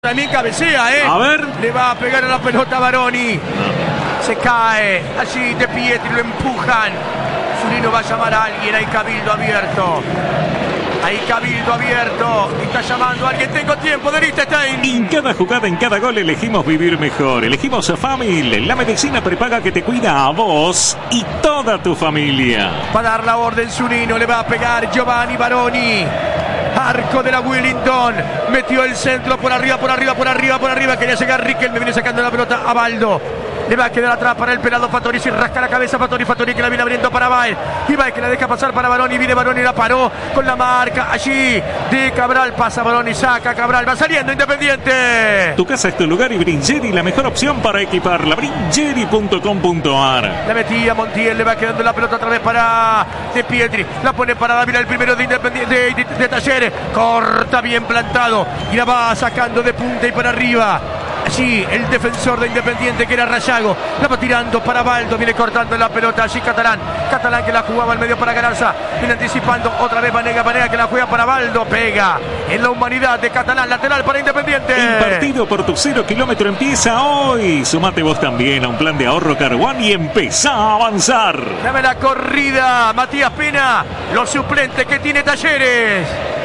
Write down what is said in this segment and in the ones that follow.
También cabecea, A ver. Le va a pegar a la pelota Baroni. Se cae. Allí De Pietri lo empujan. Zunino va a llamar a alguien. Hay cabildo abierto. Hay cabildo abierto. Está llamando a alguien. Tengo tiempo de Liechtenstein. En cada jugada, en cada gol elegimos vivir mejor. Elegimos a Famil, la medicina prepaga que te cuida a vos y toda tu familia. Va a dar la orden Zunino. Le va a pegar Giovanni Baroni. Arco de la Willington. Metió el centro por arriba. Quería llegar Riquelme. Viene sacando la pelota a Baldo. Le va a quedar atrás para el pelado Fattori. Se rasca la cabeza Fattori que la viene abriendo para Baez. Y Baez que la deja pasar para Baroni. Viene Baroni, la paró con la marca allí de Cabral. Pasa Baroni, saca Cabral. Va saliendo Independiente. Tu casa es tu lugar y Bringeri, la mejor opción para equiparla. Bringeri.com.ar. La metía Montiel. Le va quedando la pelota otra vez para De Pietri. La pone para Dávila, el primero de Independiente de Talleres. Corta bien plantado. Y la va sacando de punta y para arriba. Allí el defensor de Independiente que era Rayago. La va tirando para Baldo. Viene cortando la pelota allí Catalán que la jugaba al medio para Galarza. Viene anticipando otra vez Vanega que la juega para Baldo. Pega en la humanidad de Catalán. Lateral para Independiente. El partido por tu 0 kilómetro empieza hoy. Sumate vos también a un plan de ahorro Carbón y empezá a avanzar. Dame la corrida Matías Pena. Los suplentes que tiene Talleres: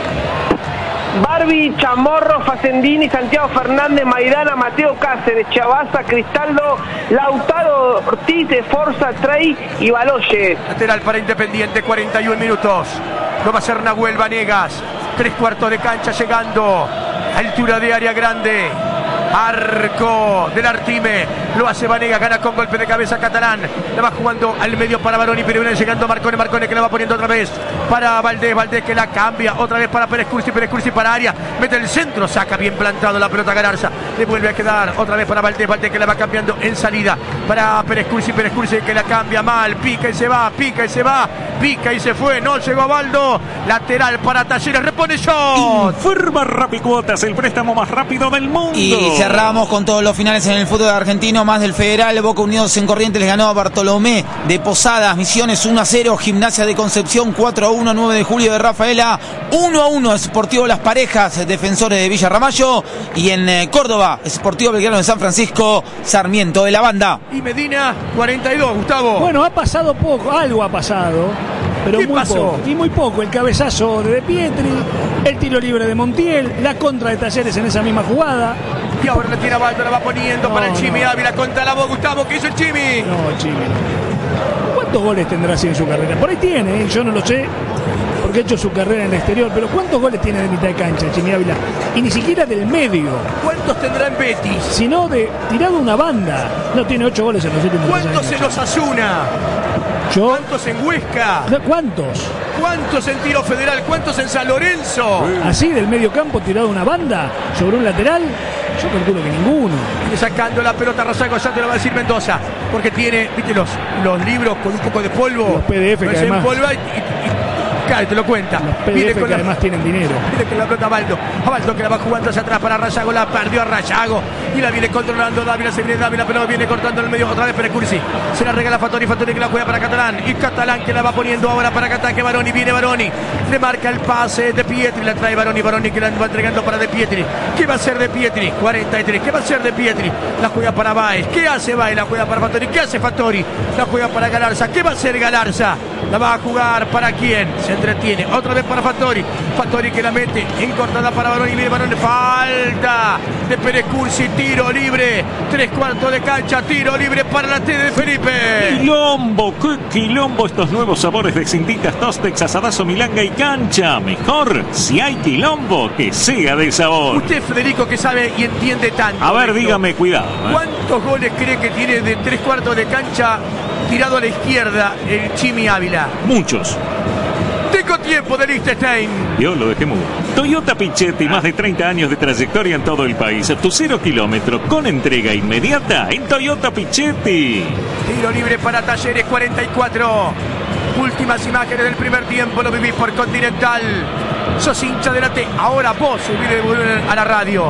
Barbie, Chamorro, Facendini, Santiago Fernández, Maidana, Mateo Cáceres, Chavasa, Cristaldo, Lautaro Ortiz, Forza, Trey y Baloyes. Lateral para Independiente, 41 minutos. Lo va a hacer Nahuel Vanegas. 3/4 de cancha llegando. Altura de área grande. Arco del Artime. Lo hace Vanega, gana con golpe de cabeza Catalán. La va jugando al medio para Baroni, pero viene llegando Marcone que la va poniendo otra vez para Valdés que la cambia otra vez para Pérez Cursi para área. Mete el centro, saca bien plantado la pelota Galarza. Le vuelve a quedar otra vez para Valdés que la va cambiando en salida para Pérez Cursi que la cambia mal. Pica y se va. Pica y se fue. No llegó a Baldo. Lateral para Talleres. Repone Shot. Informa Rapicuotas, el préstamo más rápido del mundo. Y cerramos con todos los finales en el fútbol argentino, más del Federal. Boca Unidos en Corrientes les ganó a Bartolomé de Posadas. Misiones 1-0, Gimnasia de Concepción 4-1, 9 de julio de Rafaela 1-1, Sportivo Las Parejas, Defensores de Villa Ramallo. Y en Córdoba, Sportivo Belgrano de San Francisco, Sarmiento de la Banda. Y Medina 42, Gustavo. Bueno, ha pasado poco, algo ha pasado, pero ¿Qué muy pasó? poco. Y muy poco. El cabezazo de Pietri, el tiro libre de Montiel, la contra de Talleres en esa misma jugada. Y ahora la tira Baldo, la va poniendo para el Chimi Ávila. Contra la voz, Gustavo, ¿qué hizo el Chimi? No, Chimi. ¿Cuántos goles tendrá así en su carrera? Por ahí tiene, yo no lo sé, porque ha hecho su carrera en el exterior, pero ¿cuántos goles tiene de mitad de cancha Chimi Ávila? Y ni siquiera del medio, ¿Cuántos tendrá en Betis? sino de tirado una banda. No tiene 8 goles en los últimos 3 ¿Cuántos años. en Osasuna? Yo, ¿Cuántos en Huesca? ¿cuántos? ¿Cuántos en Tiro Federal? ¿Cuántos en San Lorenzo? Así del medio campo tirado una banda sobre un lateral, yo calculo que ninguno. Viene sacando la pelota Razago, ya te lo va a decir Mendoza, porque tiene, viste, los libros con un poco de polvo. Los PDF que Los además- empolva y claro, te lo cuenta. Los Viene PDF con que la, además tienen dinero. viene con la pelota a Baldo que la va jugando hacia atrás para Rayago, la perdió a Rayago y la viene controlando Dávila, se viene Dávila, pero viene cortando en el medio otra vez Pérez Cursi. Se la regala Fattori que la juega para Catalán, y Catalán que la va poniendo ahora para que ataque Baroni. Viene Baroni, le marca el pase De Pietri, la trae Baroni que la va entregando para De Pietri. ¿Qué va a hacer De Pietri? 43, ¿qué va a hacer De Pietri? La juega para Baez, ¿qué hace Baez? La juega para Fattori, ¿qué hace Fattori? La juega para Galarza, ¿qué va a hacer Galarza? La va a jugar para quién? Se entretiene, otra vez para Fattori que la mete en cortada para Baroni, viene Baroni, falta de Pérez Cursi, tiro libre, 3/4 de cancha, tiro libre para la T de Felipe. Quilombo, qué quilombo estos nuevos sabores de Cintitas, Tostex, Asadazo, Milanga y Cancha. Mejor, si hay quilombo, que sea de sabor. Usted, Federico, que sabe y entiende tanto. A ver, esto, dígame, cuidado. ¿cuántos goles cree que tiene de 3/4 de cancha tirado a la izquierda el Chimi Ávila? Muchos. Tengo tiempo de Liechtenstein. Yo lo dejé mudo. Toyota Pichetti, más de 30 años de trayectoria en todo el país. Tu 0 kilómetro con entrega inmediata en Toyota Pichetti. Tiro libre para Talleres, 44. Últimas imágenes del primer tiempo, lo vivís por Continental. Sos hincha de la T, ahora vos subís el volumen a la radio.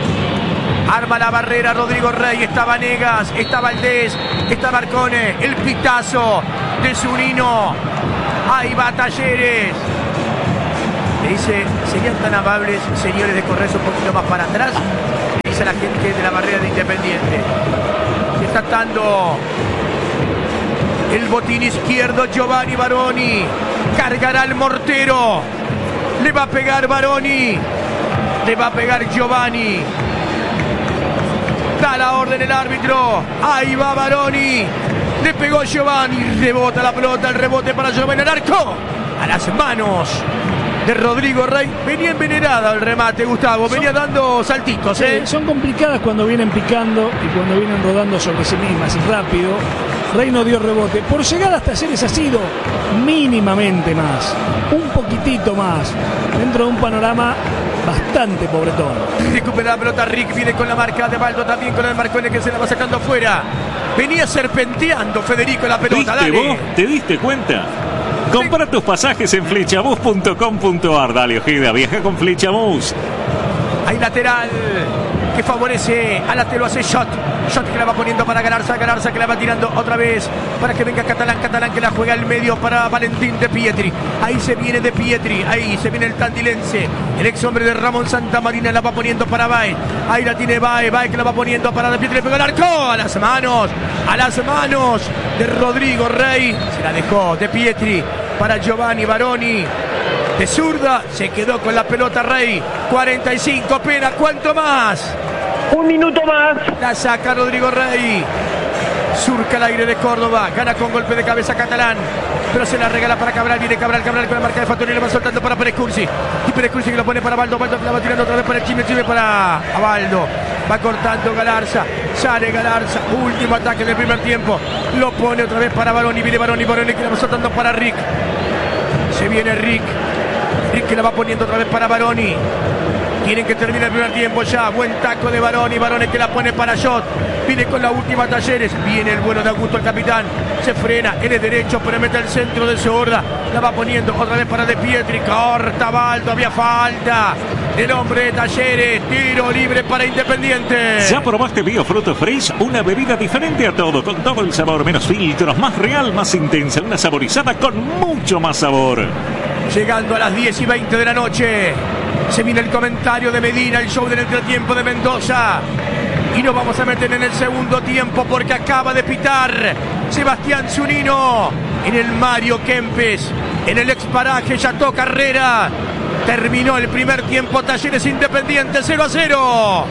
Arma la barrera Rodrigo Rey, está Vanegas, está Valdés, está Marcone, el pitazo de Zunino. Ahí va Talleres. Le dice, ¿serían tan amables, señores, de correrse un poquito más para atrás? a la gente de la barrera de Independiente. Se está dando el botín izquierdo Giovanni Baroni. Cargará el mortero. Le va a pegar Baroni. Le va a pegar Giovanni. Da la orden el árbitro. Ahí va Baroni. Le pegó Giovanni. Rebota la pelota. El rebote para Giovanni. El arco. A las manos de Rodrigo Rey. Venía envenenada el remate, Gustavo. Venía dando saltitos, ¿eh? Son complicadas cuando vienen picando y cuando vienen rodando sobre sí mismas y rápido. Rey no dio rebote. Por llegar hasta Talleres ha sido mínimamente más, un poquitito más, dentro de un panorama bastante pobretón. Recupera la pelota Rick, viene con la marca de Baldo, también con el Marcone que se la va sacando afuera. Venía serpenteando Federico la pelota. ¿Viste dale. vos? ¿Te diste cuenta? Compra tus pasajes en flechabus.com.ar. Dale, Ojeda, viaja con Flechabus. Hay lateral que favorece a la lo hace Shot que la va poniendo para Galarza que la va tirando otra vez para que venga Catalán que la juega al medio para Valentín De Pietri. Ahí se viene De Pietri, ahí se viene el tandilense, el ex hombre de Ramón Santamarina, la va poniendo para Baez. Ahí la tiene Baez que la va poniendo para De Pietri, le pegó el arco a las manos de Rodrigo Rey. Se la dejó De Pietri para Giovanni Baroni. De zurda se quedó con la pelota Rey. 45, pena, ¿cuánto más? Un minuto más. La saca Rodrigo Rey. Surca el aire de Córdoba. Gana con golpe de cabeza Catalán. Pero se la regala para Cabral. Viene Cabral con la marca de Fatoni. Le va soltando para Pérez Cursi. Y Pérez Cursi que lo pone para Baldo. Baldo que la va tirando otra vez para el Chime para Baldo. Va cortando Galarza. Sale Galarza. Último ataque del primer tiempo. Lo pone otra vez para Baroni. Viene Baroni que la va soltando para Rick. Se viene Rick que la va poniendo otra vez para Baroni. Quieren que termine el primer tiempo ya. Buen taco de Baroni que la pone para Shot. Viene con la última Talleres. Viene el vuelo de Augusto, el capitán. Se frena, él es derecho, pero mete el centro de Sorda. La va poniendo otra vez para De Pietri. Corta Baldo, había falta. El hombre de Talleres. Tiro libre para Independiente. ¿Ya probaste Biofruto Fresh? Una bebida diferente a todo, con todo el sabor, menos filtros, más real, más intensa. Una saborizada con mucho más sabor. Llegando a las 10:20 de la noche. Se viene el comentario de Medina, el show del entretiempo de Mendoza. Y nos vamos a meter en el segundo tiempo porque acaba de pitar Sebastián Zunino en el Mario Kempes, en el ex paraje Chateau Carrera. Terminó el primer tiempo, Talleres Independiente 0-0.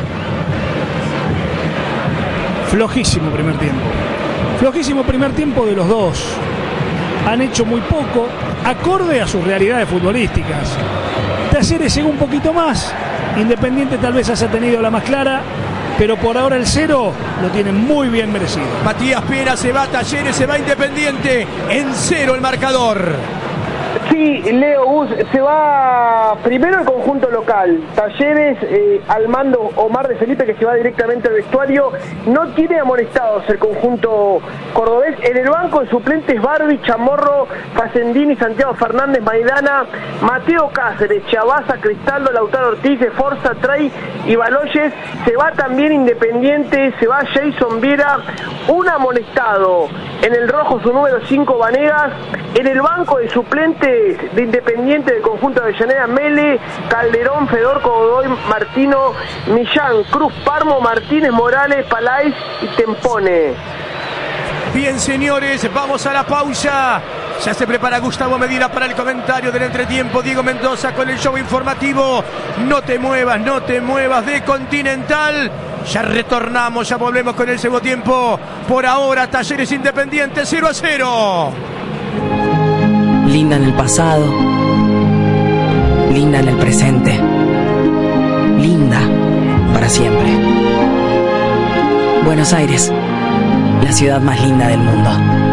Flojísimo primer tiempo. Flojísimo primer tiempo de los dos. Han hecho muy poco, acorde a sus realidades futbolísticas. Talleres llegó un poquito más. Independiente tal vez haya tenido la más clara, pero por ahora el 0 lo tiene muy bien merecido. Matías Pena se va a Talleres, se va Independiente. En 0 el marcador. Sí, Leo Gus, se va primero el conjunto local. Talleres al mando Omar de Felipe, que se va directamente al vestuario. No tiene amonestados el conjunto cordobés. En el banco de suplentes Barbi, Chamorro, Facendini, Santiago Fernández, Maidana, Mateo Cáceres, Chavaza, Cristaldo, Lautaro Ortiz, Forza, Trey y Baloyes. Se va también Independiente, se va Jason Viera, un amonestado. En el rojo su número 5 Vanegas. En el banco de suplentes de Independiente del conjunto de Avellaneda, Mele, Calderón, Fedor, Godoy, Martino, Millán, Cruz, Parmo, Martínez, Morales, Palais y Tempone. Bien, señores, vamos a la pausa. Ya se prepara Gustavo Medina para el comentario del entretiempo. Diego Mendoza con el show informativo. No te muevas de Continental. Ya retornamos, ya volvemos con el segundo tiempo. Por ahora, Talleres Independiente 0-0. Linda en el pasado, linda en el presente, linda para siempre. Buenos Aires, la ciudad más linda del mundo.